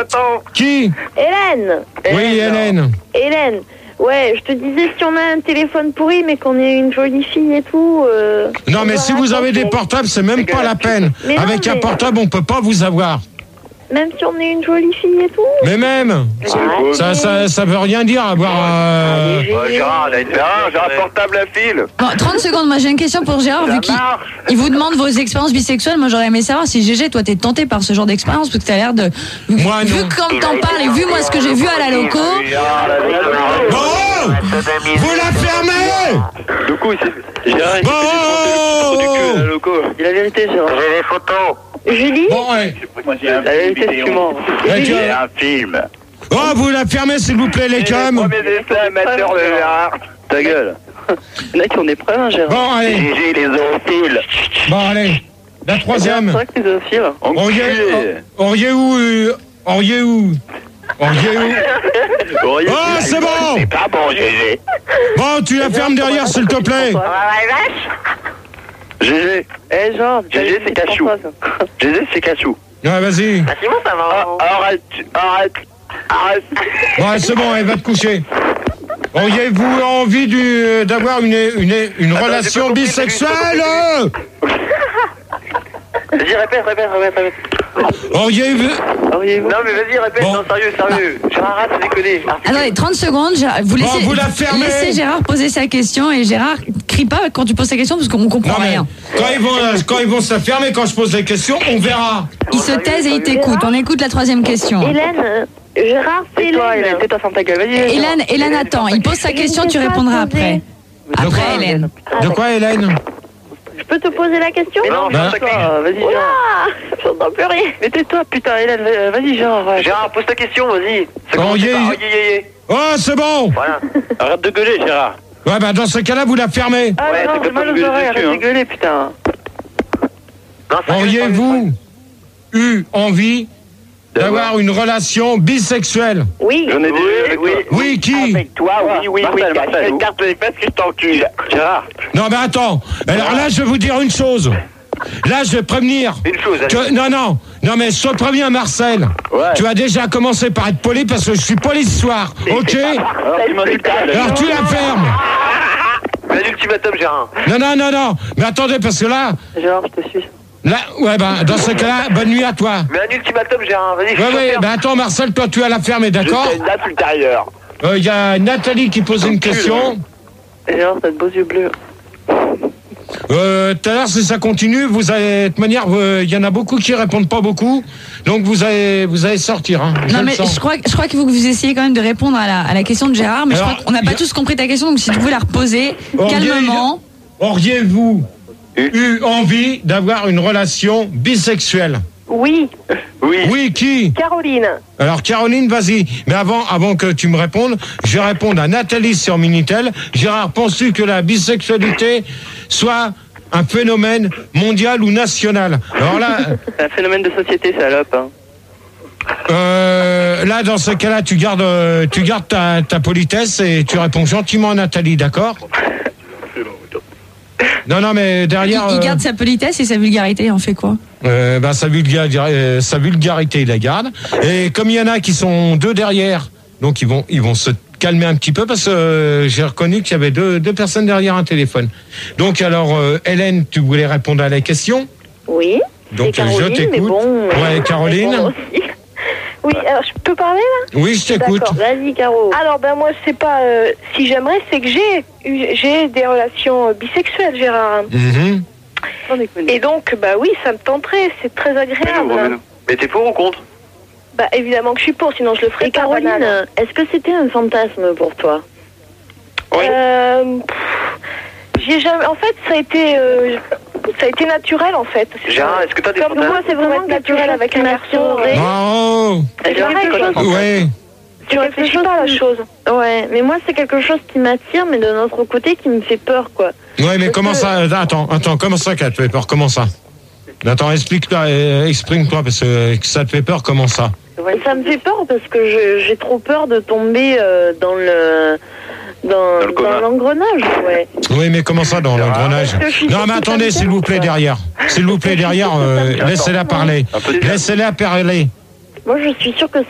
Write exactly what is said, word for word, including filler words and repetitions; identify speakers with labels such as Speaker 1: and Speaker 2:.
Speaker 1: Attends.
Speaker 2: Qui?
Speaker 3: Hélène.
Speaker 2: Oui, Hélène.
Speaker 3: Hélène. Ouais, je te disais, si on a un téléphone pourri, mais qu'on est une jolie fille et tout... Euh,
Speaker 2: non, mais si vous avez des portables, c'est même pas la peine.
Speaker 3: Mais non,
Speaker 2: Avec
Speaker 3: mais...
Speaker 2: un portable, on peut pas vous avoir.
Speaker 3: Même si on est une jolie fille et tout.
Speaker 2: Mais même,
Speaker 3: ouais.
Speaker 2: ça, ça, ça veut rien dire avoir... Euh...
Speaker 1: Ouais, Gérard, Gérard, j'ai un portable à fil.
Speaker 4: Bon, trente secondes, moi j'ai une question pour Gérard, vu qu'il il vous demande vos expériences bisexuelles. Moi j'aurais aimé savoir si Gégé, toi t'es tenté par ce genre d'expérience, parce que t'as l'air de...
Speaker 2: Moi,
Speaker 4: vu
Speaker 2: non.
Speaker 4: comme t'en parles et vu moi ce que j'ai vu à la loco...
Speaker 2: Bon, vous la fermez.
Speaker 1: Du coup, c'est... Gérard, il
Speaker 2: bon,
Speaker 1: s'est du cul à la loco.
Speaker 5: Dis la vérité, Gérard.
Speaker 1: J'ai les photos.
Speaker 3: Julie.
Speaker 2: Bon, ouais.
Speaker 1: Moi, j'ai un
Speaker 5: La vérité, c'est que tu mens.
Speaker 1: J'ai un film.
Speaker 2: Oh, vous la fermez, s'il vous plaît, les cums.
Speaker 1: Premier dessin amateur de Gérard.
Speaker 5: Ta gueule. Il y en a qui ont des preuves, hein, Gérard.
Speaker 2: Bon, allez.
Speaker 1: J'ai les zoophiles.
Speaker 2: Bon, allez. La
Speaker 5: C'est
Speaker 2: troisième.
Speaker 5: vrai que les zoophiles.
Speaker 2: Auriez auriez où euh, Auriez où Auriez où Oh, c'est bon.
Speaker 1: C'est pas bon, Gégé.
Speaker 2: Bon, tu la fermes derrière, s'il te plaît.
Speaker 1: Gégé.
Speaker 5: Eh, genre,
Speaker 1: Gégé, c'est cachou. Gégé, c'est cachou.
Speaker 2: Ouais, vas-y.
Speaker 1: Ah, c'est bon, ça va. Arrête, arrête, arrête.
Speaker 2: Ouais, c'est bon, elle va te coucher. Auriez-vous envie du, d'avoir une, une, une
Speaker 1: Attends,
Speaker 2: relation
Speaker 1: j'ai pas compris,
Speaker 2: bisexuelle?
Speaker 1: Vas-y, répète, répète, répète, répète.
Speaker 2: Auriez-vous...
Speaker 5: Auriez-vous
Speaker 1: Non, mais vas-y, répète.
Speaker 2: Bon.
Speaker 1: Non, sérieux, sérieux. Gérard, arrête de déconner.
Speaker 4: Attendez, trente secondes, Gérard, vous laissez,
Speaker 2: Bon, vous la fermez.
Speaker 4: laissez Gérard poser sa question, et Gérard, crie pas quand tu poses ta question, parce qu'on comprend
Speaker 2: Non, mais
Speaker 4: rien.
Speaker 2: quand ils vont, euh, quand ils vont se la fermer, quand je pose des questions, on verra.
Speaker 4: Il se taise et il t'écoute. On écoute la troisième question.
Speaker 3: Hélène. euh, Gérard, c'est
Speaker 5: C'est toi, Hélène.
Speaker 3: Hélène.
Speaker 5: Tais-toi, ferme ta gueule. Vas-y.
Speaker 4: Hélène, Hélène attend. Il pose sa question, tu répondras après.
Speaker 2: De quoi,
Speaker 4: Après, Hélène.
Speaker 2: De quoi, Hélène?
Speaker 3: Je peux te poser la question?
Speaker 5: Mais non,
Speaker 2: Bah.
Speaker 5: tais-toi. Vas-y, Gérard.
Speaker 3: Ouah, j'entends plus rien.
Speaker 5: Mais tais-toi, putain, Hélène. Vas-y, Gérard.
Speaker 1: Gérard, pose ta question, vas-y. Ça commence
Speaker 2: Auriez-
Speaker 1: par Auriez-
Speaker 2: Oh, c'est bon.
Speaker 1: Voilà. Arrête de gueuler, Gérard.
Speaker 2: Ouais, bah dans ce cas-là, vous la fermez.
Speaker 5: Ah
Speaker 1: Ouais,
Speaker 5: non,
Speaker 1: tu peux
Speaker 5: j'ai
Speaker 1: pas
Speaker 5: mal
Speaker 1: me
Speaker 5: aux
Speaker 1: gueuler
Speaker 5: oreilles,
Speaker 1: dessus,
Speaker 5: arrête de
Speaker 1: hein.
Speaker 5: gueuler, putain.
Speaker 1: Non, sérieux,
Speaker 2: Auriez-vous eu envie d'avoir une relation bisexuelle?
Speaker 3: Oui.
Speaker 1: J'en ai déjà eu avec
Speaker 5: oui.
Speaker 1: toi.
Speaker 2: Oui, qui?
Speaker 1: Avec toi, oui, oui, oui.
Speaker 5: Marcel, Marcel,
Speaker 1: Carte les fesses que je t'encule. Gérard,
Speaker 2: Non, mais attends. Alors là, je vais vous dire une chose. Là, je vais prévenir.
Speaker 1: une chose. allez.
Speaker 2: Que- non, non. Non, mais sois prévenu, Marcel.
Speaker 1: Ouais.
Speaker 2: Tu as déjà commencé par être poli parce que je suis poli ce soir. Ok?
Speaker 1: Alors, tu m'insultes pas.
Speaker 2: Alors tu la fermes.
Speaker 1: Un ultimatum, Gérard.
Speaker 2: Non, non, non, non. Mais attendez, parce que là,
Speaker 5: Gérard, je te suis.
Speaker 2: là, ouais, ben, dans ce cas-là, bonne nuit à toi.
Speaker 1: Mais un ultimatum, Gérard. Vas-y, je
Speaker 2: Ouais,
Speaker 1: te
Speaker 2: ouais,
Speaker 1: ferme.
Speaker 2: ben attends, Marcel, toi, tu as la fermer, d'accord?
Speaker 1: Je t'ai une date ultérieure.
Speaker 2: Il y a Nathalie qui pose une question.
Speaker 5: Gérard, t'as de beaux yeux bleus.
Speaker 2: Euh, tout à l'heure, si ça continue, vous allez, de toute manière, il y en a beaucoup qui répondent pas beaucoup, donc vous allez, vous allez sortir. Hein, je
Speaker 4: Non
Speaker 2: le
Speaker 4: mais
Speaker 2: sens.
Speaker 4: je crois, je crois qu'il faut que vous essayiez quand même de répondre à la, à la question de Gérard, mais
Speaker 2: Alors,
Speaker 4: je crois qu'on n'a pas
Speaker 2: y a-
Speaker 4: tous compris ta question, donc si tu pouvez la reposer
Speaker 2: Auriez-
Speaker 4: calmement.
Speaker 2: Auriez-vous eu envie d'avoir une relation bisexuelle?
Speaker 3: Oui.
Speaker 1: Oui.
Speaker 2: Oui, qui?
Speaker 3: Caroline.
Speaker 2: Alors Caroline, vas-y. Mais avant, avant que tu me répondes, je vais répondre à Nathalie sur Minitel. Gérard, penses-tu que la bisexualité soit un phénomène mondial ou national? Alors là,
Speaker 5: C'est un phénomène de société, salope. Hein.
Speaker 2: euh, là, dans ce cas-là, tu gardes, euh, tu gardes ta, ta politesse et tu réponds gentiment à Nathalie, d'accord? Non, non, mais
Speaker 4: Il,
Speaker 2: derrière...
Speaker 4: il
Speaker 2: euh,
Speaker 4: garde sa politesse et sa vulgarité, il en fait quoi?
Speaker 2: Euh, bah, sa, vulga- euh, sa vulgarité, il la garde. Et comme il y en a qui sont deux derrière, donc ils vont, ils vont se calmer un petit peu parce que euh, j'ai reconnu qu'il y avait deux, deux personnes derrière un téléphone. Donc alors, euh, Hélène, tu voulais répondre à la question?
Speaker 3: Oui.
Speaker 2: Donc
Speaker 3: Et Caroline,
Speaker 2: je t'écoute.
Speaker 3: mais bon, euh,
Speaker 2: Ouais, Caroline.
Speaker 3: répondre aussi. Oui, alors je peux parler là?
Speaker 2: Oui, je t'écoute.
Speaker 3: D'accord, vas-y Caro. Alors ben moi je sais pas euh, si j'aimerais, c'est que j'ai eu j'ai des relations euh, bisexuelles, Gérard.
Speaker 2: Mhm.
Speaker 5: Sans déconner.
Speaker 3: Et donc bah oui, ça me tenterait, c'est très
Speaker 1: Mais
Speaker 3: agréable.
Speaker 1: non, mais non. Mais t'es pour ou contre?
Speaker 3: Bah évidemment que je suis pour, sinon je le ferais
Speaker 6: Et
Speaker 3: pas.
Speaker 6: Caroline,
Speaker 3: banal.
Speaker 6: est-ce que c'était un fantasme pour toi?
Speaker 1: Oui.
Speaker 3: Euh, pff, j'ai jamais. En fait, ça a été, euh, ça a été naturel en fait.
Speaker 1: Gérard, est-ce que t'as des
Speaker 3: Comme moi,
Speaker 1: fantasmes?
Speaker 3: c'est vraiment naturel avec un garçon.
Speaker 2: Bravo.
Speaker 3: C'est pareil, quoi.
Speaker 2: Ouais.
Speaker 3: Tu réfléchis pas à la chose.
Speaker 6: Ouais, mais moi c'est quelque chose qui m'attire, mais de notre côté qui me fait peur, quoi.
Speaker 2: Ouais, mais
Speaker 6: Parce
Speaker 2: comment
Speaker 6: que-
Speaker 2: ça? Attends, attends, comment ça qu'elle te fait peur? Comment ça? Attends, explique-toi, euh, exprime-toi, parce que ça te fait peur, comment ça?
Speaker 6: Ça me fait peur parce que je- j'ai trop peur de tomber euh, dans le dans,
Speaker 1: Dans le coma.
Speaker 6: dans l'engrenage, ouais.
Speaker 2: Oui, mais comment ça dans l'engrenage? Non, mais attendez, s'il vous plaît, derrière. S'il vous plaît, derrière, euh, laissez-la parler.
Speaker 1: Un peu de-
Speaker 2: Laissez-la parler.
Speaker 6: Moi je suis sûre que